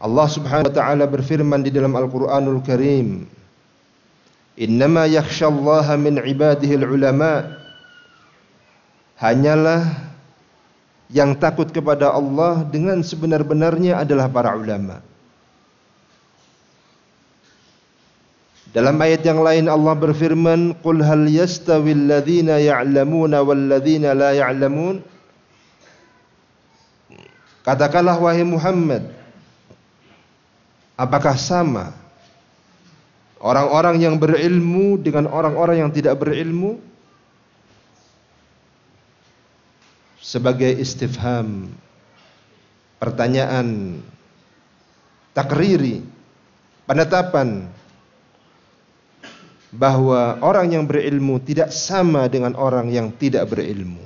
Allah Subhanahu wa taala berfirman di dalam Al-Qur'anul Karim, "Innama yakhsyallaha min ibadihil ulama." Hanyalah yang takut kepada Allah dengan sebenar-benarnya adalah para ulama. Dalam ayat yang lain Allah berfirman, "Qul hal yastawil ladzina ya'lamuna wal ladzina la ya'lamun." Katakanlah wahai Muhammad, apakah sama orang-orang yang berilmu dengan orang-orang yang tidak berilmu? Sebagai istifham, pertanyaan takriri, penetapan bahwa orang yang berilmu tidak sama dengan orang yang tidak berilmu.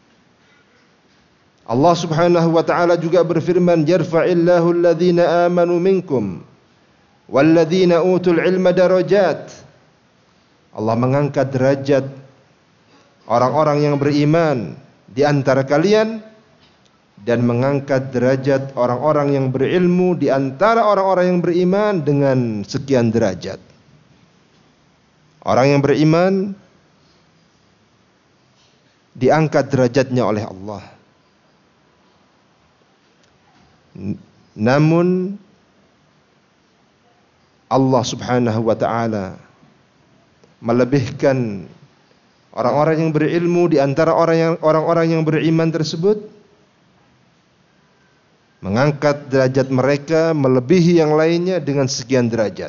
Allah Subhanahu wa taala juga berfirman, "Yarfa'illahu alladhina amanu minkum walladzina utul ilma darajat." Allah mengangkat derajat orang-orang yang beriman di antara kalian dan mengangkat derajat orang-orang yang berilmu di antara orang-orang yang beriman dengan sekian derajat. Orang yang beriman diangkat derajatnya oleh Allah. Namun Allah Subhanahu wa taala melebihkan orang-orang yang berilmu di antara orang-orang yang beriman tersebut, mengangkat derajat mereka melebihi yang lainnya dengan sekian derajat.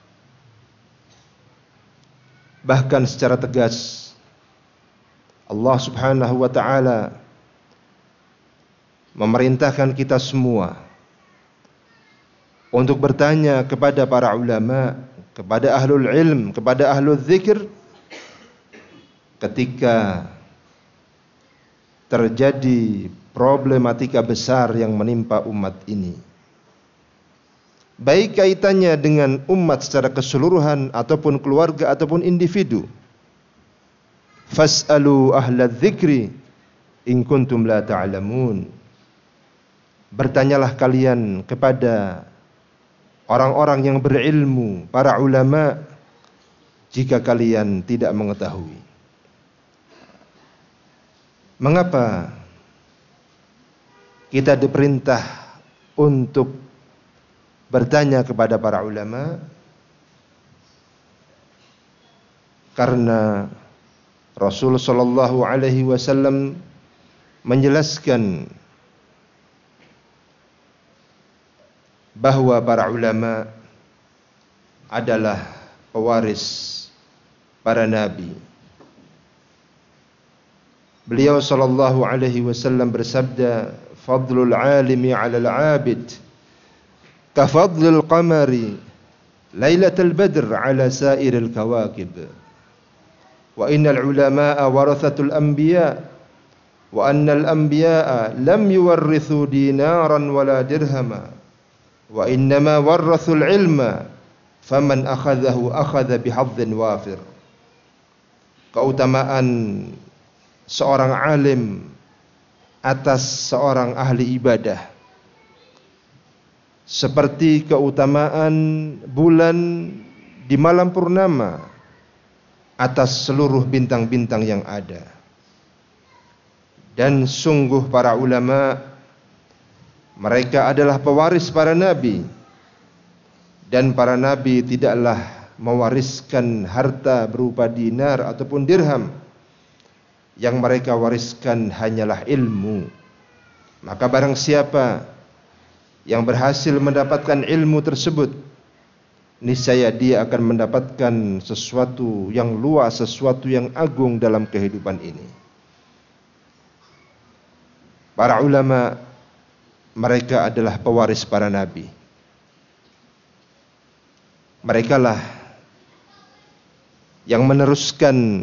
Bahkan secara tegas Allah Subhanahu wa taala memerintahkan kita semua untuk bertanya kepada para ulama, kepada ahlul ilm, kepada ahlul zikir ketika terjadi problematika besar yang menimpa umat ini, baik kaitannya dengan umat secara keseluruhan ataupun keluarga ataupun individu. Fas'alu ahlal dzikri in kuntum la ta'lamun. Bertanyalah kalian kepada orang-orang yang berilmu, para ulama, jika kalian tidak mengetahui. Mengapa kita diperintah untuk bertanya kepada para ulama? Karena Rasul sallallahu alaihi wasallam menjelaskan bahwa para ulama adalah pewaris para nabi. Beliau sallallahu alaihi wasallam bersabda, "Fadlul 'alimi 'alal 'abid ka fadlil qamari lailatal badr 'ala sa'iril kawakib. Wa innal 'ulama'a warathatul anbiya wa annal anbiya'a lam yuwarrithu dinaran wala dirhama. Wa innama warrathul ilma faman akhadhahu akhadha bihadzin wafir." Keutamaan seorang alim atas seorang ahli ibadah seperti keutamaan bulan di malam purnama atas seluruh bintang-bintang yang ada. Dan sungguh para ulama, mereka adalah pewaris para nabi, dan para nabi tidaklah mewariskan harta berupa dinar ataupun dirham. Yang mereka wariskan hanyalah ilmu. Maka barang siapa yang berhasil mendapatkan ilmu tersebut, niscaya dia akan mendapatkan sesuatu yang luas, sesuatu yang agung dalam kehidupan ini. Para ulama, mereka adalah pewaris para nabi. Merekalah yang meneruskan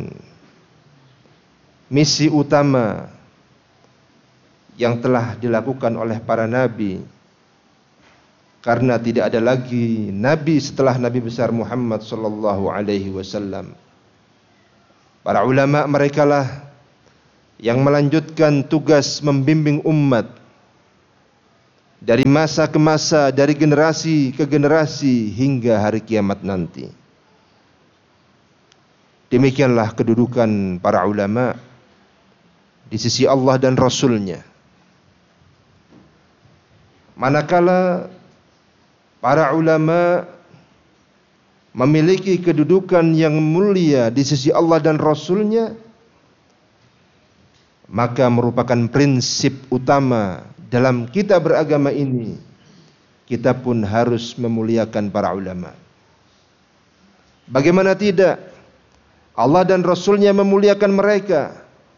misi utama yang telah dilakukan oleh para nabi, karena tidak ada lagi nabi setelah Nabi besar Muhammad sallallahu alaihi wasallam. Para ulama merekalah yang melanjutkan tugas membimbing umat dari masa ke masa, dari generasi ke generasi hingga hari kiamat nanti. Demikianlah kedudukan para ulama di sisi Allah dan Rasul-Nya. Manakala para ulama memiliki kedudukan yang mulia di sisi Allah dan Rasul-Nya, maka merupakan prinsip utama dalam kita beragama ini. Kita pun harus memuliakan para ulama. Bagaimana tidak? Allah dan Rasul-Nya memuliakan mereka.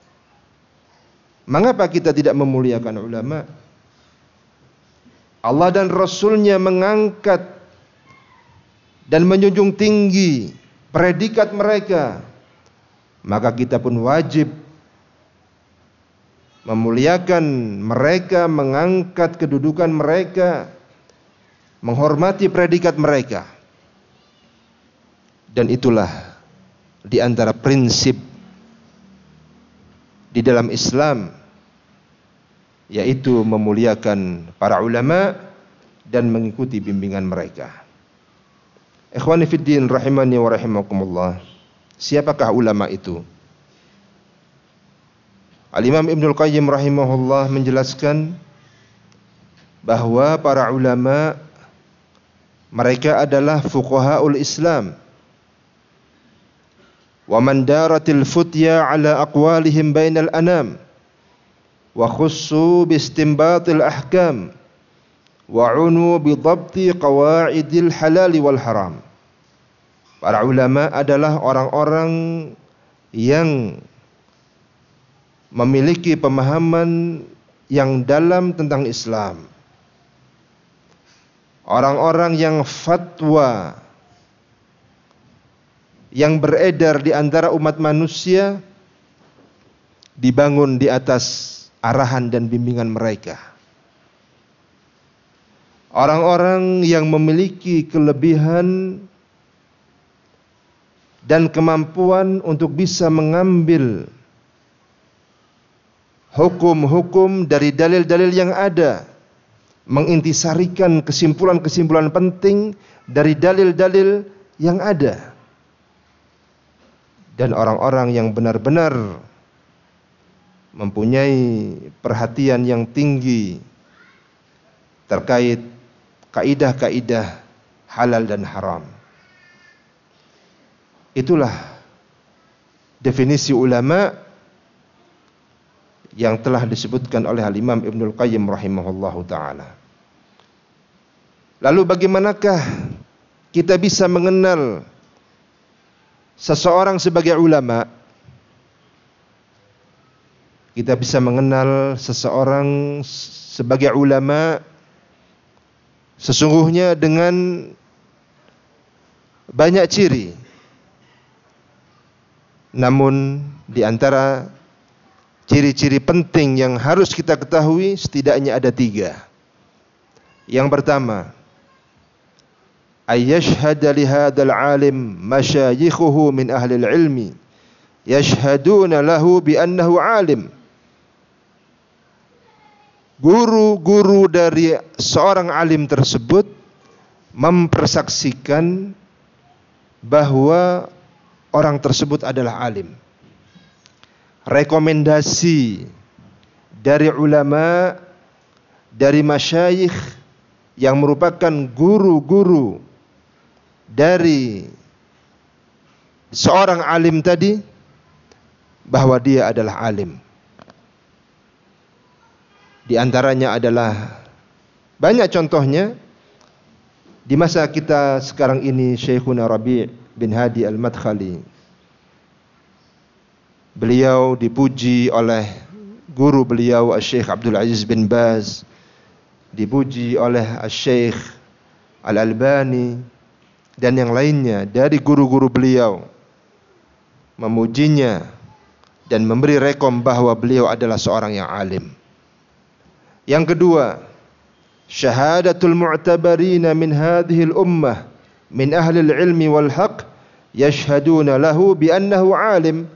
Mengapa kita tidak memuliakan ulama? Allah dan Rasul-Nya mengangkat dan menjunjung tinggi predikat mereka, maka kita pun wajib memuliakan mereka, mengangkat kedudukan mereka, menghormati predikat mereka. Dan itulah di antara prinsip di dalam Islam, yaitu memuliakan para ulama dan mengikuti bimbingan mereka. Ikhwani fid din rahimani wa rahimakumullah. Siapakah ulama itu? Al-Imam Ibnul Qayyim rahimahullah menjelaskan bahwa para ulama mereka adalah fuqahaul Islam. Wa man daratil futya ala aqwalihim bainal anam wa khussu bi istinbatil ahkam wa unu bi dhabti qawaidil halal wal haram. Para ulama adalah orang-orang yang memiliki pemahaman yang dalam tentang Islam. Orang-orang yang fatwa yang beredar di antara umat manusia dibangun di atas arahan dan bimbingan mereka. Orang-orang yang memiliki kelebihan dan kemampuan untuk bisa mengambil hukum-hukum dari dalil-dalil yang ada, mengintisarikan kesimpulan-kesimpulan penting dari dalil-dalil yang ada. Dan orang-orang yang benar-benar mempunyai perhatian yang tinggi terkait kaidah-kaidah halal dan haram. Itulah definisi ulama yang telah disebutkan oleh Al-Imam Ibnul Qayyim rahimahullahu ta'ala. Lalu bagaimanakah kita bisa mengenal seseorang sebagai ulama? Kita bisa mengenal seseorang sebagai ulama sesungguhnya dengan banyak ciri. Namun di antara ciri-ciri penting yang harus kita ketahui setidaknya ada 3. Yang pertama, ayyashhada li hadzal alim masyayikhuhu min ahli ilmi yashhaduna lahu bi annahu alim. Guru-guru dari seorang alim tersebut mempersaksikan bahwa orang tersebut adalah alim. Rekomendasi dari ulama, dari masyayikh yang merupakan guru-guru dari seorang alim tadi, bahwa dia adalah alim. Di antaranya adalah banyak contohnya. Di masa kita sekarang ini, Syekhuna Rabi' bin Hadi Al-Madkhali, beliau dipuji oleh guru beliau Syekh Abdul Aziz bin Baz, dipuji oleh Syekh Al-Albani dan yang lainnya dari guru-guru beliau, memujinya dan memberi rekom bahwa beliau adalah seorang yang alim. Yang kedua, syahadatul mu'tabarina min hadhil ummah min ahli ilmi wal haq yashhaduna lahu bi annahu alim.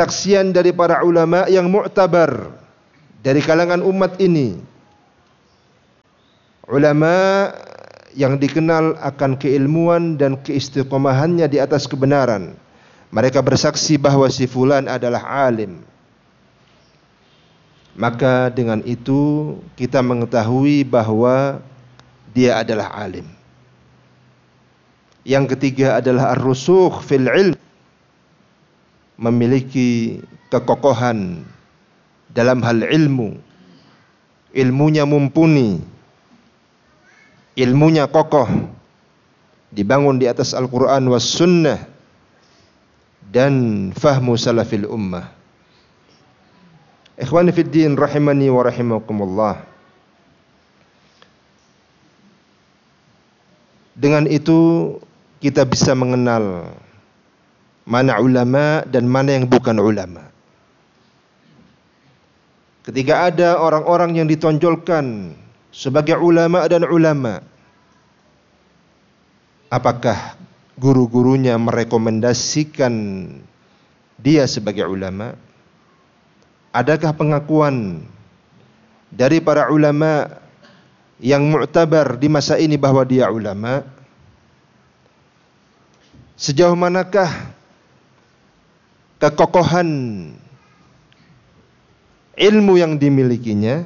Persaksian dari para ulama yang mu'tabar dari kalangan umat ini, Ulama yang dikenal akan keilmuan dan keistiqomahannya di atas kebenaran. Mereka bersaksi bahwa si fulan adalah alim. Maka dengan itu kita mengetahui bahwa dia adalah alim. Yang ketiga adalah ar-rusukh fil ilm, memiliki kekokohan dalam hal ilmu. Ilmunya mumpuni, ilmunya kokoh, dibangun di atas Al-Quran was sunnah dan fahmu salafil ummah. Ikhwani fid din rahimani wa rahimakumullah. Dengan itu kita bisa mengenal mana ulama dan mana yang bukan ulama. Ketika ada orang-orang yang ditonjolkan sebagai ulama dan ulama, apakah guru-gurunya merekomendasikan dia sebagai ulama? Adakah pengakuan dari para ulama yang mu'tabar di masa ini bahwa dia ulama? Sejauh manakah kekokohan ilmu yang dimilikinya?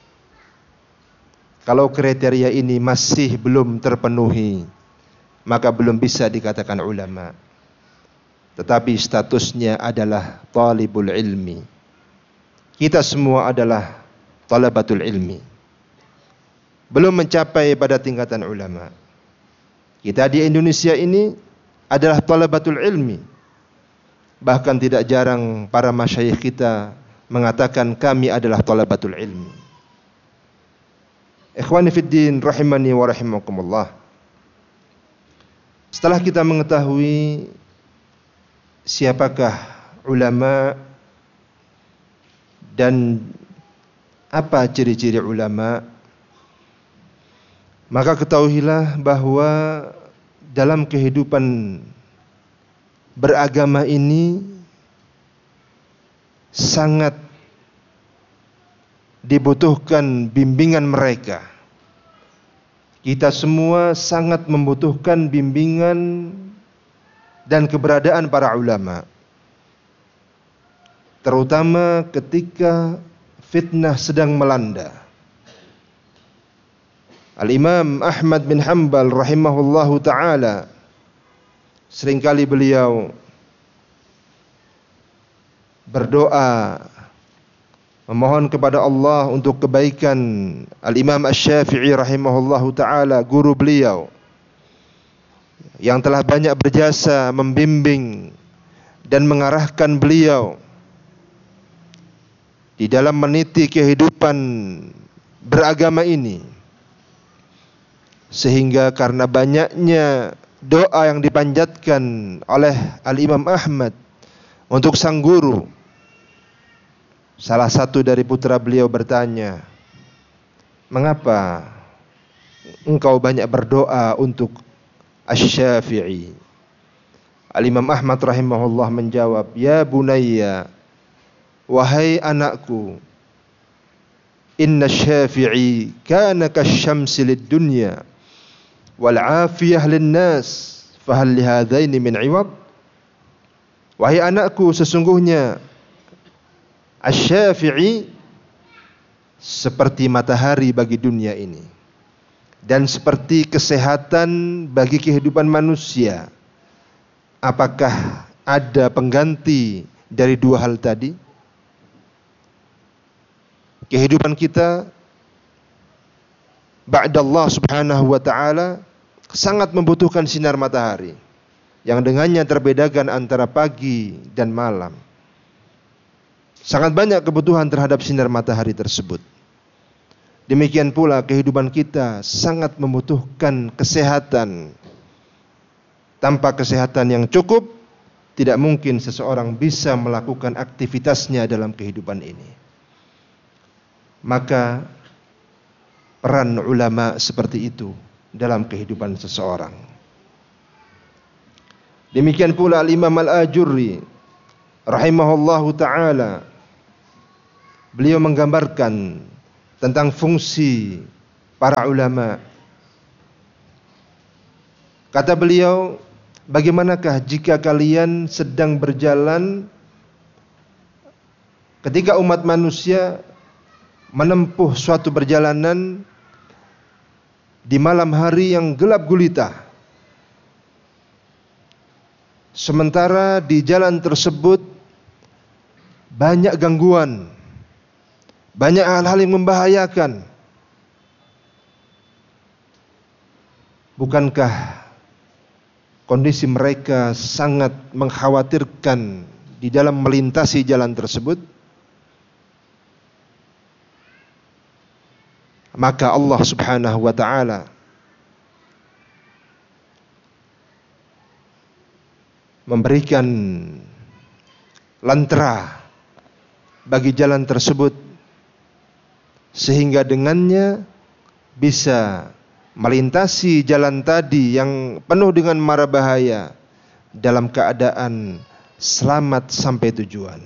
Kalau kriteria ini masih belum terpenuhi, maka belum bisa dikatakan ulama. Tetapi statusnya adalah talibul ilmi. Kita semua adalah talabatul ilmi, belum mencapai pada tingkatan ulama. Kita di Indonesia ini adalah talabatul ilmi. Bahkan tidak jarang para masyayikh kita mengatakan kami adalah talabatul ilmi. Ikhwani fid din rahimani wa rahimakumullah. Setelah kita mengetahui siapakah ulama dan apa ciri-ciri ulama, maka ketahuilah bahwa dalam kehidupan beragama ini sangat dibutuhkan bimbingan mereka. Kita semua sangat membutuhkan bimbingan dan keberadaan para ulama, terutama ketika fitnah sedang melanda. Al-Imam Ahmad bin Hanbal rahimahullahu ta'ala, seringkali beliau berdoa memohon kepada Allah untuk kebaikan Al-Imam Asy-Syafi'i rahimahullahu ta'ala, guru beliau yang telah banyak berjasa membimbing dan mengarahkan beliau di dalam meniti kehidupan beragama ini. Sehingga karena banyaknya doa yang dipanjatkan oleh Al-Imam Ahmad untuk sang guru, salah satu dari putra beliau bertanya, "Mengapa engkau banyak berdoa untuk Asy-Syafi'i?" Al-Imam Ahmad rahimahullah menjawab, "Ya bunayya, wahai anakku, inna Syafi'i kana kasyamsi lid-dunya wal 'afiyah lin-nas, fahal li hadaini min 'iwad?" Wahai anakku, sesungguhnya Asy-Syafi'i seperti matahari bagi dunia ini dan seperti kesehatan bagi kehidupan manusia. Apakah ada pengganti dari dua hal tadi? Kehidupan kita ba'dallah subhanahu wa ta'ala sangat membutuhkan sinar matahari yang dengannya terbedakan antara pagi dan malam. Sangat banyak kebutuhan terhadap sinar matahari tersebut. Demikian pula kehidupan kita sangat membutuhkan kesehatan. Tanpa kesehatan yang cukup, tidak mungkin seseorang bisa melakukan aktivitasnya dalam kehidupan ini. Maka peran ulama seperti itu dalam kehidupan seseorang. Demikian pula Al-Imam Al-Ajurri rahimahullahu ta'ala, beliau menggambarkan tentang fungsi para ulama. Kata beliau, bagaimanakah jika kalian sedang berjalan ketika umat manusia menempuh suatu perjalanan di malam hari yang gelap gulita, sementara di jalan tersebut banyak gangguan, banyak hal-hal yang membahayakan. Bukankah kondisi mereka sangat mengkhawatirkan di dalam melintasi jalan tersebut? Maka Allah Subhanahu wa ta'ala memberikan lentera bagi jalan tersebut, sehingga dengannya bisa melintasi jalan tadi yang penuh dengan mara bahaya dalam keadaan selamat sampai tujuan.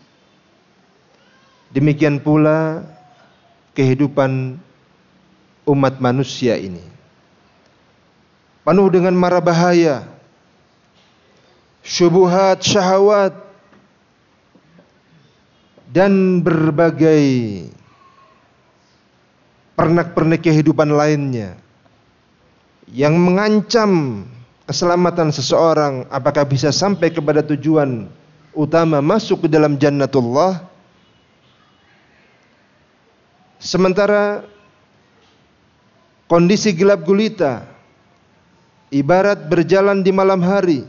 Demikian pula kehidupan umat manusia ini penuh dengan mara bahaya, syubhat, syahwat, dan berbagai pernak-pernik kehidupan lainnya yang mengancam keselamatan seseorang apakah bisa sampai kepada tujuan utama, masuk ke dalam jannatullah. Sementara kondisi gelap gulita ibarat berjalan di malam hari,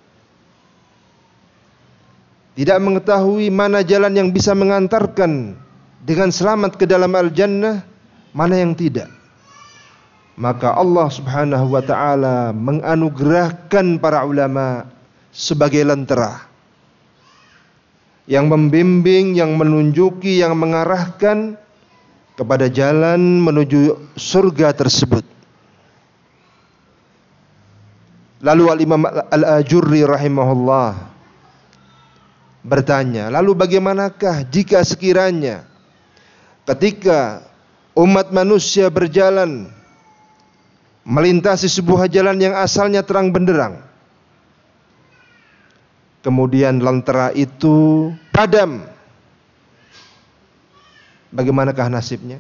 tidak mengetahui mana jalan yang bisa mengantarkan dengan selamat ke dalam al-jannah, mana yang tidak. Maka Allah Subhanahu wa ta'ala menganugerahkan para ulama sebagai lentera yang membimbing, yang menunjuki, yang mengarahkan kepada jalan menuju surga tersebut. Lalu Al-Imam Al-Ajurri rahimahullah bertanya, lalu bagaimanakah jika sekiranya ketika umat manusia berjalan melintasi sebuah jalan yang asalnya terang benderang, kemudian lentera itu padam, bagaimanakah nasibnya?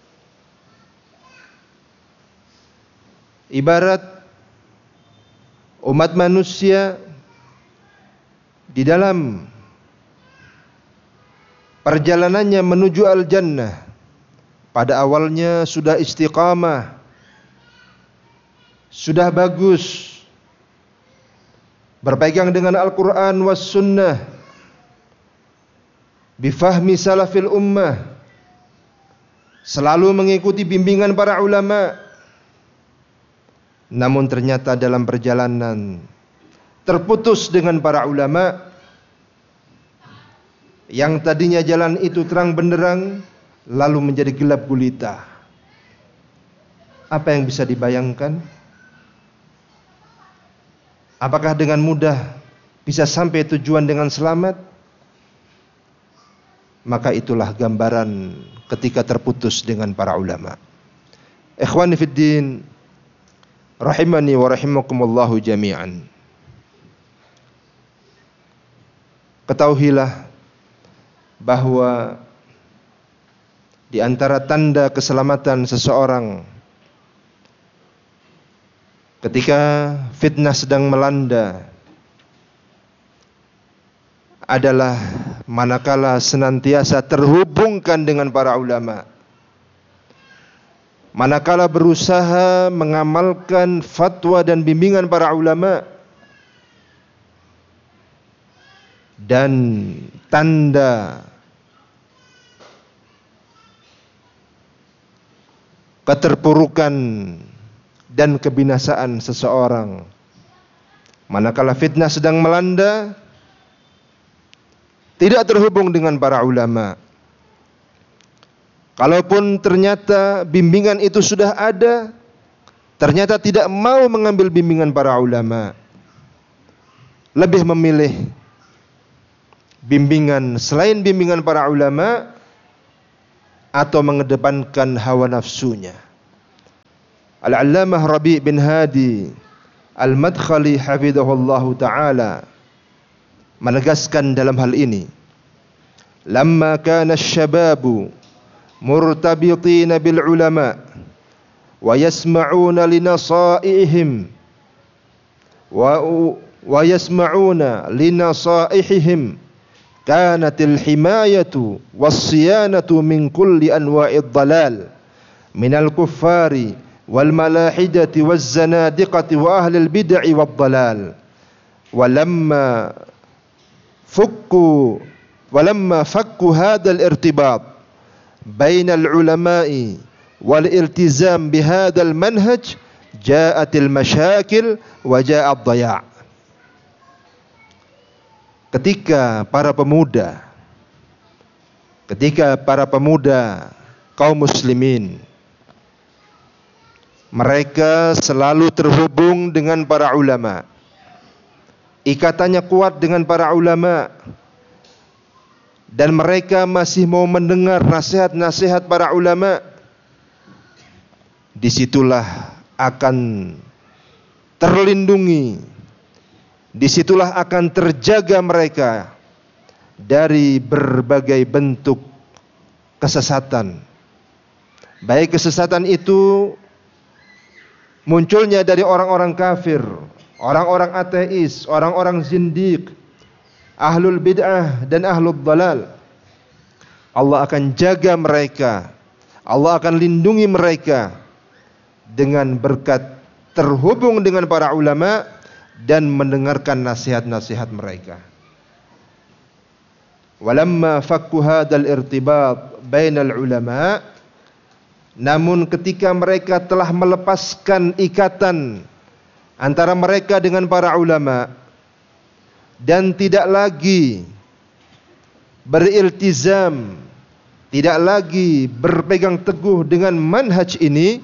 Ibarat umat manusia di dalam perjalanannya menuju al-jannah, pada awalnya sudah istiqamah, sudah bagus, berpegang dengan Al-Quran was sunnah, bifahmi salafil ummah, selalu mengikuti bimbingan para ulama. Namun ternyata dalam perjalanan terputus dengan para ulama, yang tadinya jalan itu terang benderang lalu menjadi gelap gulita. Apa yang bisa dibayangkan? Apakah dengan mudah bisa sampai tujuan dengan selamat? Maka itulah gambaran ketika terputus dengan para ulama. Ikhwani fid din, rahimani wa rahimakumullahu jami'an. Ketahuilah bahwa di antara tanda keselamatan seseorang ketika fitnah sedang melanda adalah manakala senantiasa terhubungkan dengan para ulama, manakala berusaha mengamalkan fatwa dan bimbingan para ulama. Dan tanda keterpurukan dan kebinasaan seseorang manakala fitnah sedang melanda, tidak terhubung dengan para ulama. Kalaupun ternyata bimbingan itu sudah ada, ternyata tidak mau mengambil bimbingan para ulama, lebih memilih bimbingan selain bimbingan para ulama atau mengedepankan hawa nafsunya. Al-Allamah Rabi' bin Hadi Al-Madkhali hafizahullahu ta'ala menegaskan dalam hal ini, lamma kana asy-syababu murtabitina bil ulama wa yasma'una li nasaihim wa yasma'una li nasaihim kanatil himayatu was-siyanatu min kulli anwa'id dhalal minal kuffari wal malahidati waz zanadiqati wa ahlil bid'ah wad dhalal walamma fakku hadzal irtibat bainal ulama'i wal iltizam bihadzal manhaj ja'atil masyakil wa ja'ad dhaya'. Ketika para pemuda kaum muslimin mereka selalu terhubung dengan para ulama, ikatannya kuat dengan para ulama, dan mereka masih mau mendengar nasihat-nasihat para ulama, disitulah akan terlindungi, disitulah akan terjaga mereka dari berbagai bentuk kesesatan. Baik kesesatan itu munculnya dari orang-orang kafir, orang-orang ateis, orang-orang zindiq, ahlul bid'ah dan ahlul dhalal. Allah akan jaga mereka, Allah akan lindungi mereka dengan berkat terhubung dengan para ulama dan mendengarkan nasihat-nasihat mereka. Walamma fakku hadzal irtibat bainal ulama, namun ketika mereka telah melepaskan ikatan antara mereka dengan para ulama dan tidak lagi beriltizam, tidak lagi berpegang teguh dengan manhaj ini,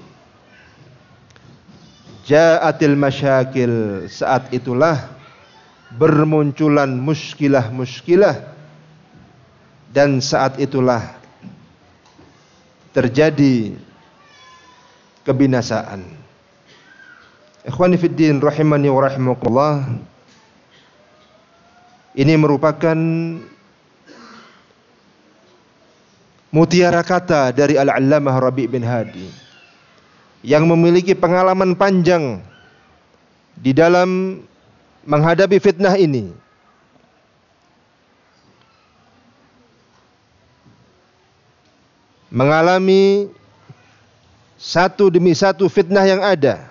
ja'atil masyakil, saat itulah bermunculan muskilah-muskilah, dan saat itulah terjadi kebinasaan. Ikhwani fid din rahimani wa rahimakumullah, ini merupakan mutiara kata dari Al-Allamah Rabi' bin Hadi yang memiliki pengalaman panjang di dalam menghadapi fitnah ini. Mengalami satu demi satu fitnah yang ada,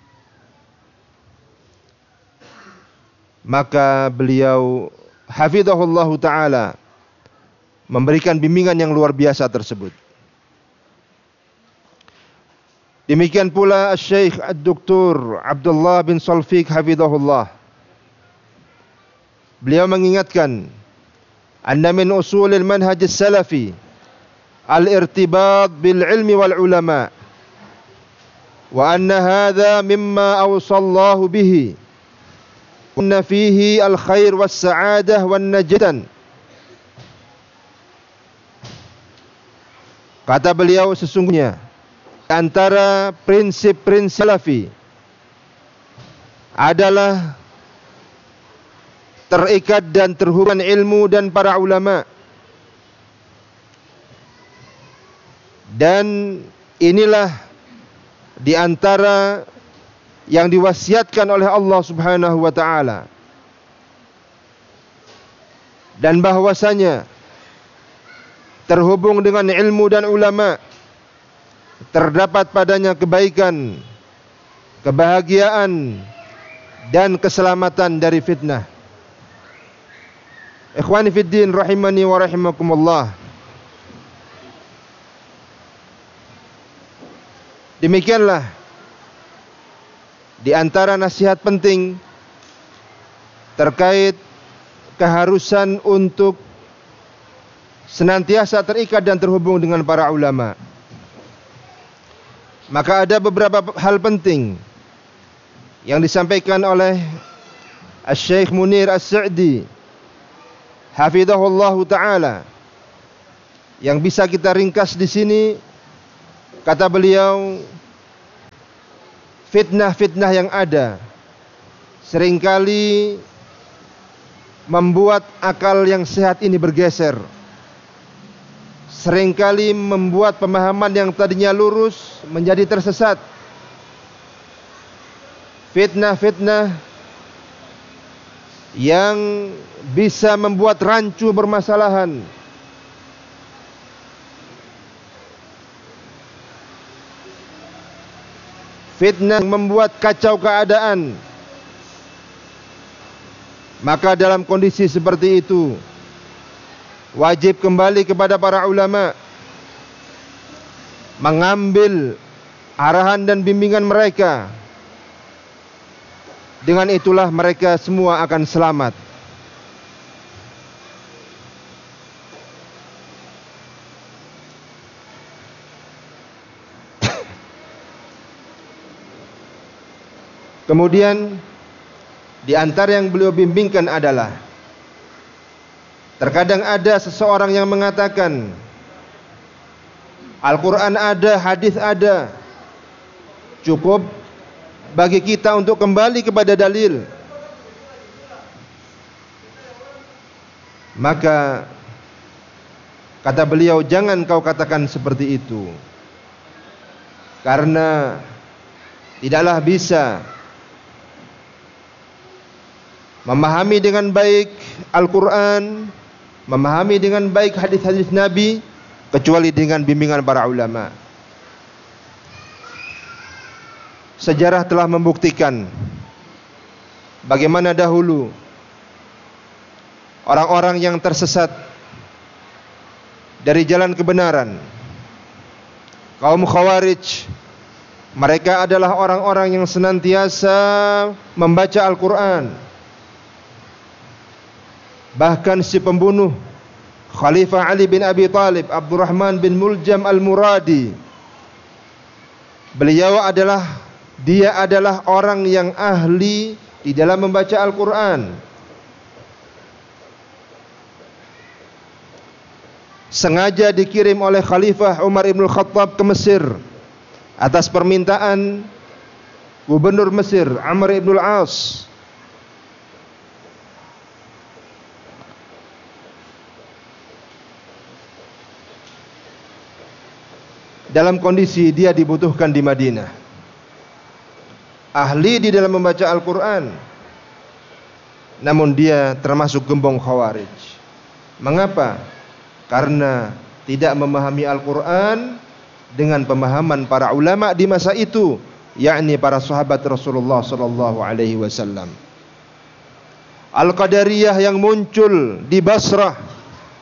maka beliau hafizahullahu ta'ala memberikan bimbingan yang luar biasa tersebut. Demikian pula Syekh Ad-Doktor Abdullah bin Salfiq hafizahullah, beliau mengingatkan, anna min usulil manhaj salafi al-irtibat bil ilmi wal ulama wa anna hadha mimma awsallahu bihi inna fihi al khair was sa'adah wan najatan. Kata beliau, sesungguhnya antara prinsip-prinsip salafi adalah terikat dan terhubung ilmu dan para ulama. Dan inilah di antara yang diwasiatkan oleh Allah Subhanahu wa taala. Dan bahwasanya terhubung dengan ilmu dan ulama terdapat padanya kebaikan, kebahagiaan dan keselamatan dari fitnah. Ikhwani fid din rahimani wa rahimakumullah. Demikianlah di antara nasihat penting terkait keharusan untuk senantiasa terikat dan terhubung dengan para ulama. Maka ada beberapa hal penting yang disampaikan oleh Syekh Munir As-Sa'di hafizahullahu ta'ala, yang bisa kita ringkas di sini. Kata beliau, fitnah-fitnah yang ada seringkali membuat akal yang sehat ini bergeser. Seringkali membuat pemahaman yang tadinya lurus menjadi tersesat. Fitnah-fitnah yang bisa membuat rancu bermasalahan. Fitnah membuat kacau keadaan. Maka dalam kondisi seperti itu, wajib kembali kepada para ulama, mengambil arahan dan bimbingan mereka. Dengan itulah mereka semua akan selamat. Kemudian di antara yang beliau bimbingkan adalah, terkadang ada seseorang yang mengatakan Al-Quran ada, hadis ada, cukup bagi kita untuk kembali kepada dalil. Maka kata beliau, jangan kau katakan seperti itu, karena tidaklah bisa memahami dengan baik Al-Quran, memahami dengan baik hadis-hadis Nabi, kecuali dengan bimbingan para ulama. Sejarah telah membuktikan bagaimana dahulu orang-orang yang tersesat dari jalan kebenaran, kaum Khawarij, mereka adalah orang-orang yang senantiasa membaca Al-Quran. Bahkan si pembunuh Khalifah Ali bin Abi Thalib, Abdurrahman bin Muljam Al-Muradi, dia adalah orang yang ahli di dalam membaca Al-Quran. Sengaja dikirim oleh Khalifah Umar ibn Khattab ke Mesir atas permintaan Gubernur Mesir Amr ibn al-As. Dalam kondisi dia dibutuhkan di Madinah, ahli di dalam membaca Al-Quran, namun dia termasuk gembong Khawarij. Mengapa? Karena tidak memahami Al-Quran dengan pemahaman para ulama di masa itu, yakni para sahabat Rasulullah sallallahu alaihi wasallam. Al-Qadariyah yang muncul di Basrah,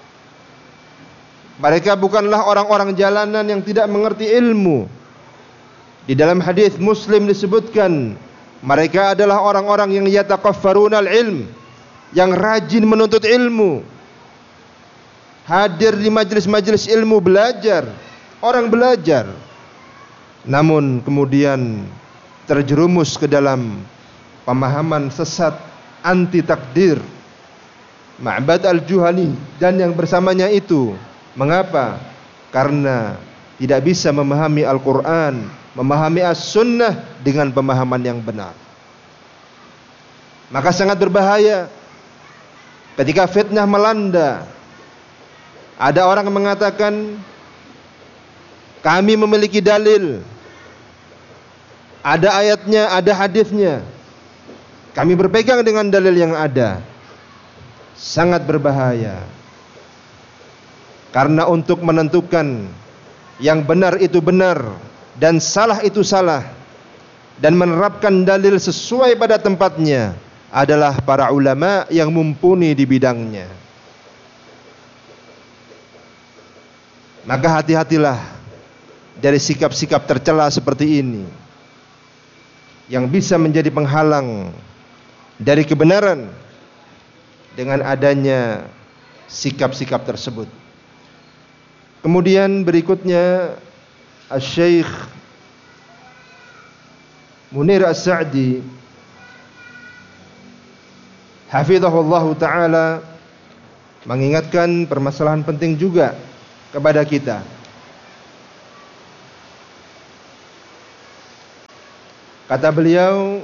mereka bukanlah orang-orang jalanan yang tidak mengerti ilmu. Di dalam hadis Muslim disebutkan, mereka adalah orang-orang yang yataqaffaruna al-ilm, yang rajin menuntut ilmu, hadir di majelis-majelis ilmu, belajar, orang belajar, namun kemudian terjerumus ke dalam pemahaman sesat anti takdir, Ma'bad al-Juhani dan yang bersamanya itu. Mengapa? Karena tidak bisa memahami Al-Quran, memahami As-Sunnah dengan pemahaman yang benar. Maka sangat berbahaya ketika fitnah melanda. Ada orang yang mengatakan, kami memiliki dalil, ada ayatnya, ada hadisnya, kami berpegang dengan dalil yang ada. Sangat berbahaya. Karena untuk menentukan yang benar itu benar dan salah itu salah, dan menerapkan dalil sesuai pada tempatnya, adalah para ulama yang mumpuni di bidangnya. Maka hati-hatilah dari sikap-sikap tercela seperti ini, yang bisa menjadi penghalang dari kebenaran dengan adanya sikap-sikap tersebut. Kemudian berikutnya Asy-Syaikh Munir As-Sa'di hafizahullahu ta'ala mengingatkan permasalahan penting juga kepada kita. Kata beliau,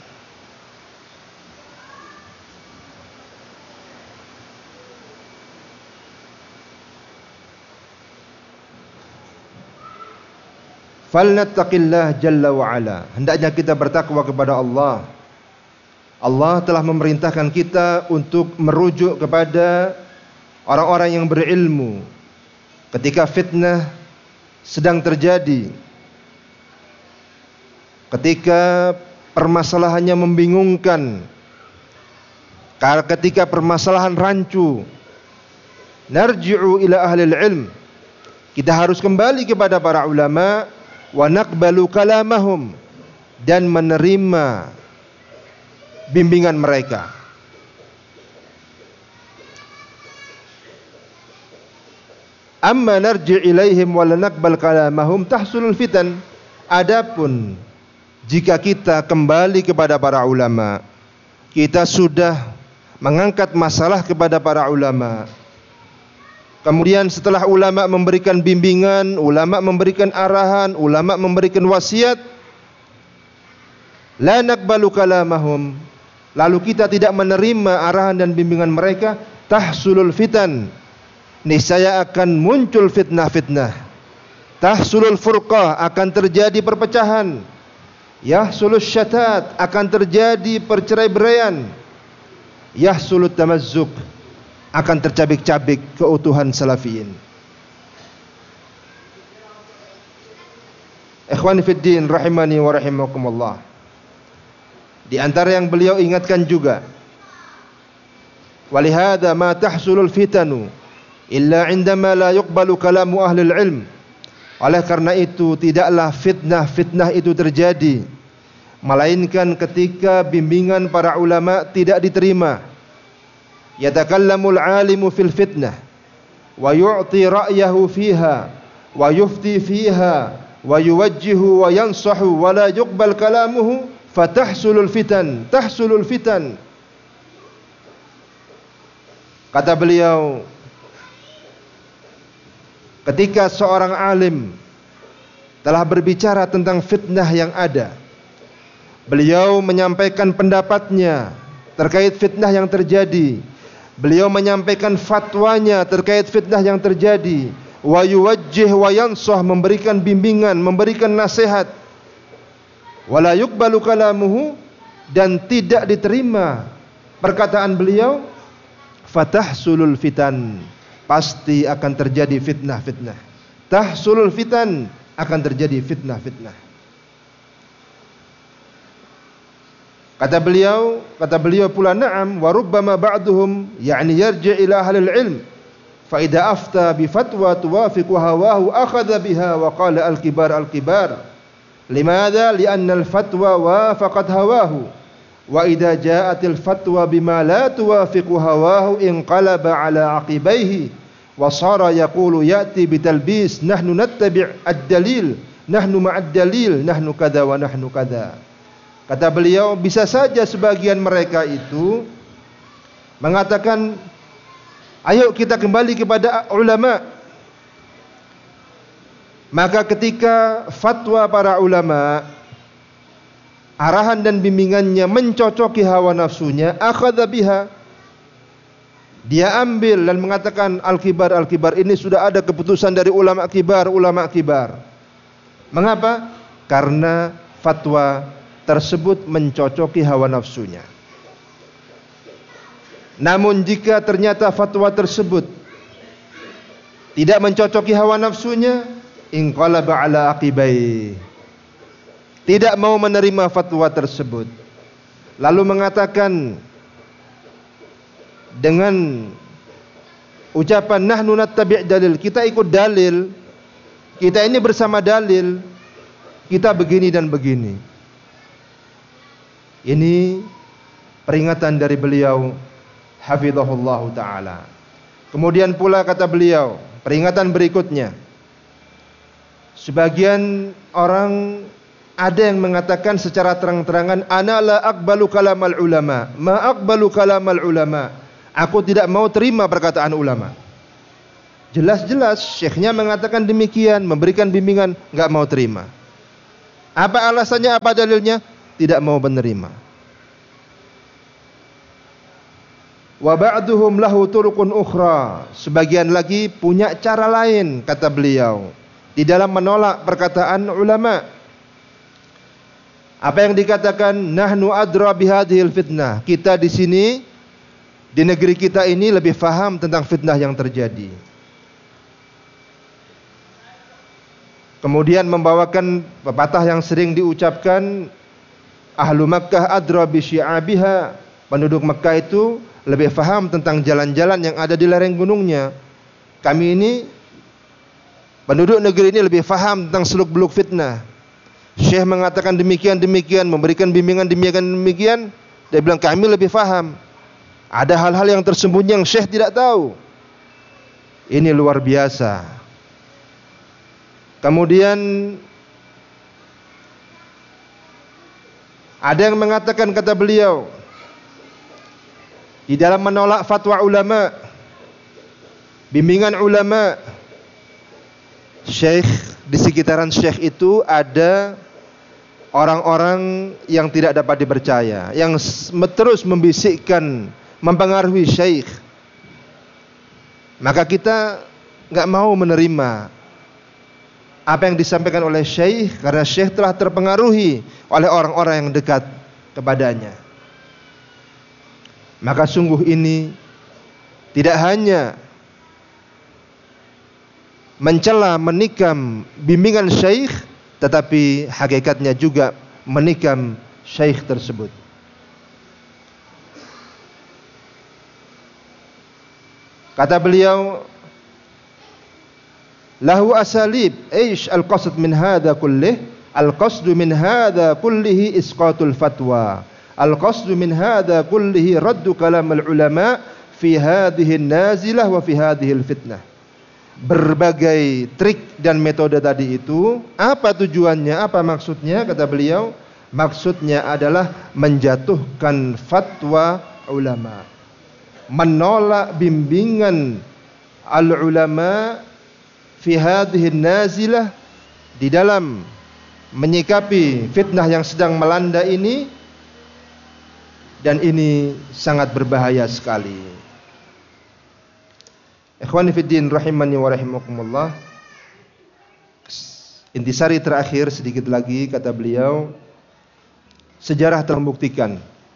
falnattaqillah jalla wa ala. Hendaknya kita bertakwa kepada Allah. Allah telah memerintahkan kita untuk merujuk kepada orang-orang yang berilmu ketika fitnah sedang terjadi, ketika permasalahannya membingungkan, ketika permasalahan rancu. Narji'u ila ahlil ilm. Kita harus kembali kepada para ulama, wa naqbalu kalamahum, dan menerima bimbingan mereka. Amma narji' ilaihim wa la naqbal kalamahum tahsulul fitan. Adapun jika kita kembali kepada para ulama, kita sudah mengangkat masalah kepada para ulama, kemudian setelah ulama memberikan bimbingan, ulama memberikan arahan, ulama memberikan wasiat, la naqbalu kalamahum, lalu kita tidak menerima arahan dan bimbingan mereka, tahsulul fitan, niscaya akan muncul fitnah-fitnah. Tahsulul furqah, akan terjadi perpecahan. Yahsulus syatat, akan terjadi perceraiberaian. Yahsulut tamazzuk, akan tercabik-cabik keutuhan salafiyin. Ikhwani fid din rahimani wa rahimakumullah. Di antara yang beliau ingatkan juga, walihada ma tahsulul fitanu illa indama la yuqbalu kalamu ahlil ilm. Oleh karena itu tidaklah fitnah-fitnah itu terjadi melainkan ketika bimbingan para ulama tidak diterima. Yatakallamul alimu fil fitnah wa yu'ti ra'yahu fiha wa yufti fiha wa yuwajjihu wa yansahu wa la yuqbal kalamuhu fatahsulul fitan, tahsulul fitan. Kata beliau, ketika seorang alim telah berbicara tentang fitnah yang ada, beliau menyampaikan pendapatnya terkait fitnah yang terjadi, beliau menyampaikan fatwanya terkait fitnah yang terjadi, wa yuwajjih wa yansah, memberikan bimbingan, memberikan nasihat, wala yuqbalu kalamuhu, dan tidak diterima perkataan beliau, fatahsulul fitan, pasti akan terjadi fitnah-fitnah. Tahsulul fitan, akan terjadi fitnah-fitnah. Kata beliau pula, na'am wa rubbama ba'duhum yani yarji' ila ahlil ilm fa idza afta bi fatwa tuwafiqu hawahu akhadha biha wa qala al-kibar al-kibar. Limadha? Li'anna al-fatwa wafaqat hawahu wa idza ja'atil fatwa bima la tuwafiqu hawahu inqalaba ala aqibaihi wa sara yaqulu ya'ti bitalbis nahnu nattabi' ad-dalil nahnu ma'ad dalil nahnu kadza wa nahnu kadza. Kata beliau, bisa saja sebagian mereka itu mengatakan, ayo kita kembali kepada ulama. Maka ketika fatwa para ulama, arahan dan bimbingannya mencocoki hawa nafsunya, akhadha biha, dia ambil dan mengatakan al-kibar, al-kibar, ini sudah ada keputusan dari ulama kibar, ulama kibar. Mengapa? Karena fatwa tersebut mencocoki hawa nafsunya. Namun jika ternyata fatwa tersebut tidak mencocoki hawa nafsunya, inqalaba ala aqibai, tidak mau menerima fatwa tersebut, lalu mengatakan dengan ucapan nahnu nattabi' dalil, kita ikut dalil, kita ini bersama dalil, kita begini dan begini. Ini peringatan dari beliau hafizahullahu ta'ala. Kemudian pula kata beliau, peringatan berikutnya, sebagian orang ada yang mengatakan secara terang-terangan, ana la aqbalu kalamal ulama, ma aqbalu kalamal ulama, aku tidak mau terima perkataan ulama. Jelas-jelas syekhnya mengatakan demikian, memberikan bimbingan, enggak mau terima. Apa alasannya, apa dalilnya? tidak mau menerima. Wa ba'duhum lahu turuqun ukhra, sebagian lagi punya cara lain, kata beliau, di dalam menolak perkataan ulama. Apa yang dikatakan nahnu adra bihadhil fitnah, kita di sini di negeri kita ini lebih faham tentang fitnah yang terjadi. Kemudian membawakan pepatah yang sering diucapkan, ahlu Makkah adra bi syi'abiha, penduduk Makkah itu lebih faham tentang jalan-jalan yang ada di lereng gunungnya. Kami ini penduduk negeri ini lebih faham tentang seluk-beluk fitnah. Syekh mengatakan demikian, memberikan bimbingan demikian. Dia bilang kami lebih faham. Ada hal-hal yang tersembunyi yang Syekh tidak tahu. Ini luar biasa. Kemudian ada yang mengatakan, kata beliau, di dalam menolak fatwa ulama, bimbingan ulama, Syekh, di sekitaran Syekh itu ada orang-orang yang tidak dapat dipercaya, yang terus membisikkan, mempengaruhi Syekh. Maka kita enggak mau menerima apa yang disampaikan oleh Syekh, karena Syekh telah terpengaruhi oleh orang-orang yang dekat kepadanya. Maka sungguh ini tidak hanya mencela, menikam bimbingan Syekh, tetapi hakikatnya juga menikam Syekh tersebut. Kata beliau, lahu asalib, aish al-qasd min hadha kullih, al-qasdu min hadha kullihi isqatul fatwa, al-qasdu min hadha kullihi raddu kalam al-ulama fi hadhihi nazilah wa fi hadhihi al-fitnah. Berbagai trik dan metode tadi itu, apa tujuannya, apa maksudnya? Kata beliau, maksudnya adalah menjatuhkan fatwa ulama, menolak bimbingan al-ulama fi hadhihi nazilah, di dalam menyikapi fitnah yang sedang melanda ini, dan ini sangat berbahaya sekali. Ikhwani fiddin rahimani wa rahimakumullah. Intisari terakhir sedikit lagi, kata beliau, sejarah telah membuktikan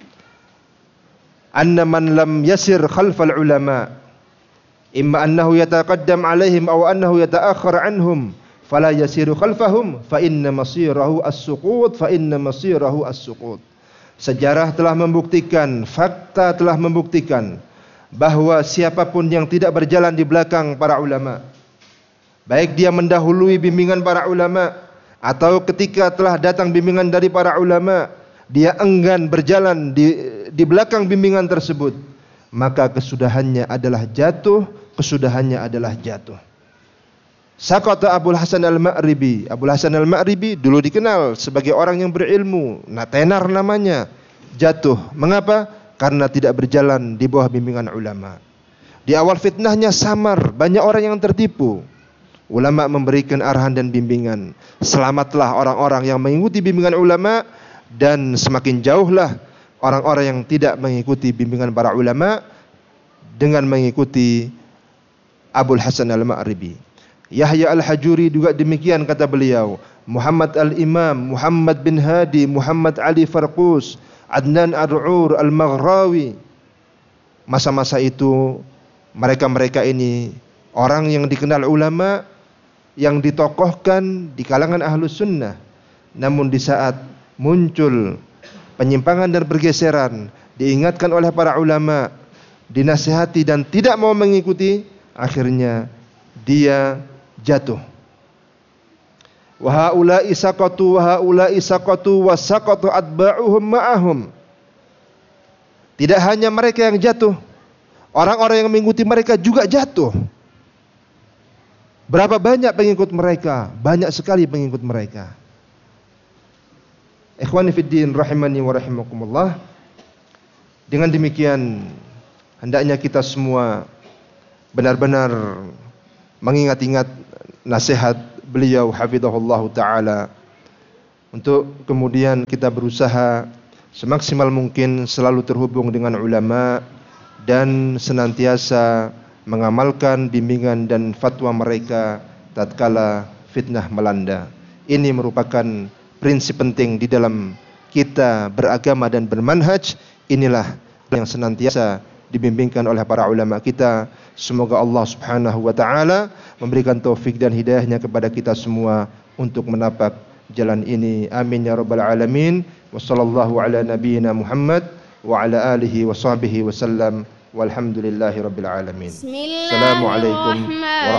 anna man lam yasir khalfal ulama imma annahu yataqaddam alaihim aw annahu yata'akhkhar anhum fala yasiru khalfahum fa inna masirahu as-suqut, fa inna masirahu as-suqut. Sejarah telah membuktikan, fakta telah membuktikan bahwa siapapun yang tidak berjalan di belakang para ulama, baik dia mendahului bimbingan para ulama atau ketika telah datang bimbingan dari para ulama dia enggan berjalan di belakang bimbingan tersebut, maka kesudahannya adalah jatuh, kesudahannya adalah jatuh. Saqata Abul Hasan Al-Ma'ribi. Abul Hasan Al-Ma'ribi dulu dikenal sebagai orang yang berilmu, tenar namanya. Jatuh. Mengapa? Karena tidak berjalan di bawah bimbingan ulama. Di awal fitnahnya samar, banyak orang yang tertipu. Ulama memberikan arahan dan bimbingan. Selamatlah orang-orang yang mengikuti bimbingan ulama, dan semakin jauhlah orang-orang yang tidak mengikuti bimbingan para ulama dengan mengikuti Abul Hasan Al-Ma'ribi. Yahya Al-Hajuri juga demikian, kata beliau. Muhammad Al-Imam, Muhammad bin Hadi, Muhammad Ali Farqus, Adnan Ar-Ru'ur Al-Maghrawi. Masa-masa itu mereka-mereka ini orang yang dikenal ulama, yang ditokohkan di kalangan ahlus sunnah. Namun di saat muncul penyimpangan dan pergeseran, diingatkan oleh para ulama, dinasihati dan tidak mau mengikuti, akhirnya dia jatuh. Wa haula'i saqatu wa haula'i saqatu wa saqatu atba'uhum ma'ahum. Tidak hanya mereka yang jatuh, orang-orang yang mengikuti mereka juga jatuh. Berapa banyak pengikut mereka? Banyak sekali pengikut mereka. Ikhwani fiddin rahimani wa rahimakumullah. Dengan demikian hendaknya kita semua benar-benar mengingat-ingat nasihat beliau hafizahullah ta'ala untuk kemudian kita berusaha semaksimal mungkin selalu terhubung dengan ulama dan senantiasa mengamalkan bimbingan dan fatwa mereka tatkala fitnah melanda. Ini merupakan prinsip penting di dalam kita beragama dan bermanhaj. Inilah yang senantiasa dibimbingkan oleh para ulama kita. Semoga Allah Subhanahu wa taala memberikan taufik dan hidayahnya kepada kita semua untuk menapak jalan ini. Amin ya rabbal alamin. Wassallallahu ala nabiyyina Muhammad wa ala alihi wa sahbihi wasallam. Walhamdulillahi rabbil alamin. Assalamualaikum warahmatullahi wabarakatuh.